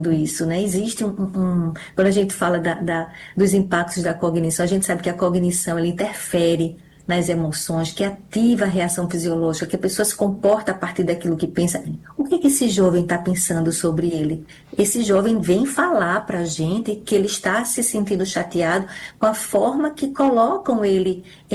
isso, né? Existe quando a gente fala dos impactos da cognição, a gente sabe que a cognição ela interfere nas emoções, que ativa a reação fisiológica, que a pessoa se comporta a partir daquilo que pensa. O que que esse jovem está pensando sobre ele? Esse jovem vem falar para a gente que ele está se sentindo chateado com a forma que colocam ele